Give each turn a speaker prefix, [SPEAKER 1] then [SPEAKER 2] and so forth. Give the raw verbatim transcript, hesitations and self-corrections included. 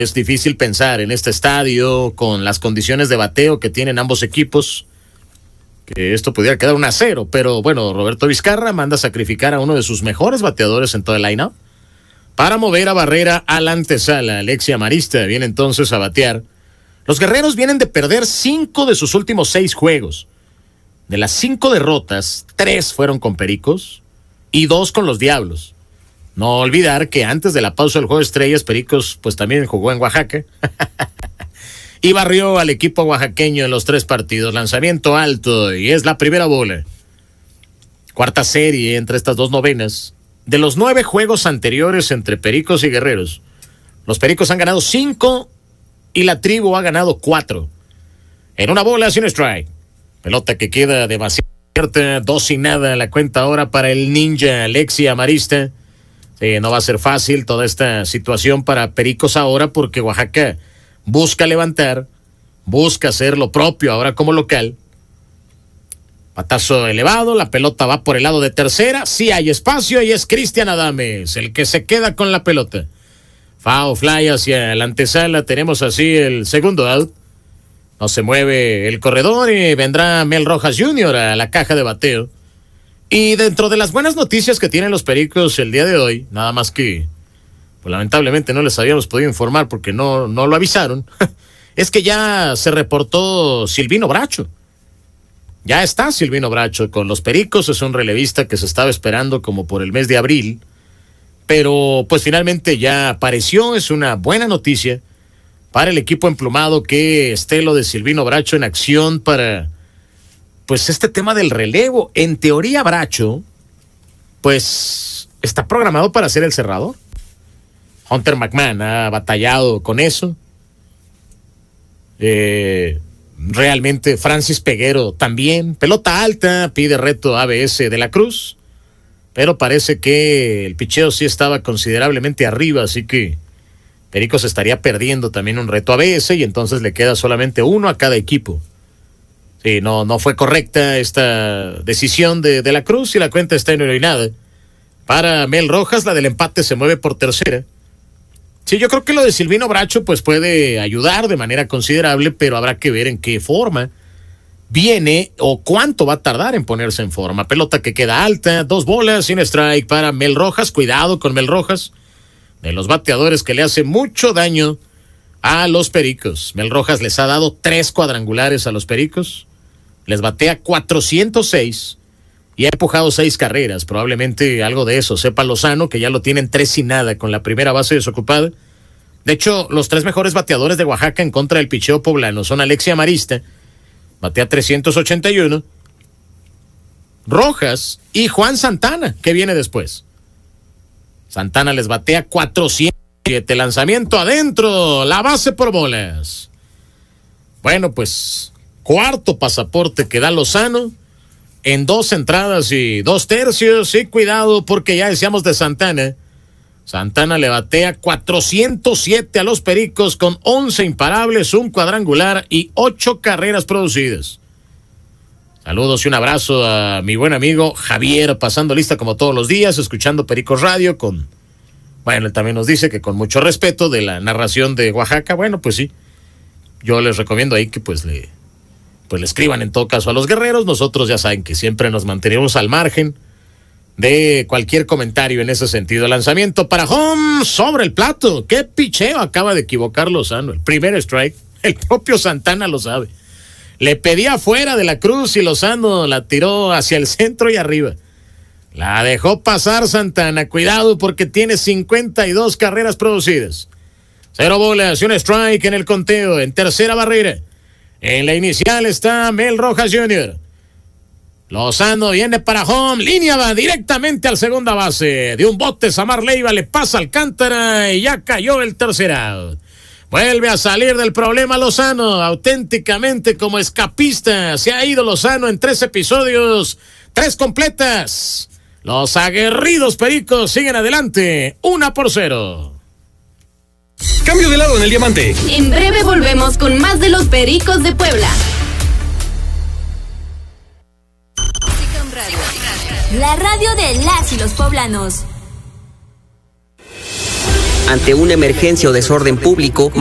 [SPEAKER 1] Es difícil pensar en este estadio con las condiciones de bateo que tienen ambos equipos que esto pudiera quedar un a cero, pero bueno, Roberto Vizcarra manda a sacrificar a uno de sus mejores bateadores en todo el line-up para mover a Barrera a la antesala. Alexi Amarista viene entonces a batear. Los guerreros vienen de perder cinco de sus últimos seis juegos. De las cinco derrotas, tres fueron con Pericos y dos con los Diablos. No olvidar que antes de la pausa del juego de estrellas, Pericos pues también jugó en Oaxaca y barrió al equipo oaxaqueño en los tres partidos. Lanzamiento alto y es la primera bola. Cuarta serie entre estas dos novenas. De los nueve juegos anteriores entre Pericos y Guerreros, los Pericos han ganado cinco y la tribu ha ganado cuatro. En una bola sin strike. Pelota que queda demasiado abierta, dos y nada la cuenta ahora para el ninja Alexi Amarista. Sí, no va a ser fácil toda esta situación para Pericos ahora porque Oaxaca busca levantar, busca hacer lo propio ahora como local. Patazo elevado, la pelota va por el lado de tercera, sí hay espacio y es Cristian Adames el que se queda con la pelota. Foul fly hacia la antesala, tenemos así el segundo out. No se mueve el corredor y vendrá Mel Rojas junior a la caja de bateo. Y dentro de las buenas noticias que tienen los Pericos el día de hoy, nada más que pues lamentablemente no les habíamos podido informar porque no, no lo avisaron, es que ya se reportó Silvino Bracho. Ya está Silvino Bracho con los Pericos, es un relevista que se estaba esperando como por el mes de abril, pero pues finalmente ya apareció, es una buena noticia para el equipo emplumado que esté lo de Silvino Bracho en acción para pues este tema del relevo. En teoría Bracho pues está programado para ser el cerrador. Hunter McMahon ha batallado con eso. Eh, realmente Francis Peguero también. Pelota alta, pide reto A B S de la Cruz. Pero parece que el picheo sí estaba considerablemente arriba, así que Pericos estaría perdiendo también un reto A B S y entonces le queda solamente uno a cada equipo. Sí, no, no fue correcta esta decisión de, de la Cruz y la cuenta está en uno y nada. Para Mel Rojas, la del empate se mueve por tercera. Sí, yo creo que lo de Silvino Bracho pues puede ayudar de manera considerable, pero habrá que ver en qué forma viene o cuánto va a tardar en ponerse en forma. Pelota que queda alta, dos bolas sin strike para Mel Rojas. Cuidado con Mel Rojas, de los bateadores que le hace mucho daño a los Pericos. Mel Rojas les ha dado tres cuadrangulares a los Pericos, les batea cuatrocientos seis y ha empujado seis carreras. Probablemente algo de eso sepa Lozano, que ya lo tienen tres y nada con la primera base desocupada. De hecho, los tres mejores bateadores de Oaxaca en contra del picheo poblano son Alexi Amarista, batea trescientos ochenta y uno, Rojas y Juan Santana, que viene después. Santana les batea cuatrocientos siete, lanzamiento adentro, la base por bolas. Bueno, pues cuarto pasaporte que da Lozano en dos entradas y dos tercios. Y cuidado porque ya decíamos de Santana. Santana le batea cuatrocientos siete a los Pericos con once imparables, un cuadrangular y ocho carreras producidas. Saludos y un abrazo a mi buen amigo Javier, pasando lista como todos los días, escuchando Pericos Radio con, bueno, él también nos dice que con mucho respeto de la narración de Oaxaca. Bueno, pues sí, yo les recomiendo ahí que pues le, pues le escriban en todo caso a los guerreros. Nosotros ya saben que siempre nos mantenemos al margen de cualquier comentario en ese sentido. Lanzamiento para home sobre el plato. Qué picheo acaba de equivocar Lozano. El primer strike, el propio Santana lo sabe. Le pedía fuera de la Cruz y Lozano la tiró hacia el centro y arriba. La dejó pasar Santana. Cuidado porque tiene cincuenta y dos carreras producidas. Cero bolas y un strike en el conteo. En tercera Barrera. En la inicial está Mel Rojas junior Lozano viene para home. Línea va directamente al segunda base. De un bote Samar Leiva le pasa Alcántara y ya cayó el tercer out. Vuelve a salir del problema Lozano, auténticamente como escapista. Se ha ido Lozano en tres episodios, tres completas. Los aguerridos Pericos siguen adelante, una por cero.
[SPEAKER 2] Cambio de lado en el diamante.
[SPEAKER 3] En breve volvemos con más de los Pericos de Puebla. La radio de las y los poblanos.
[SPEAKER 4] ante una emergencia o desorden público,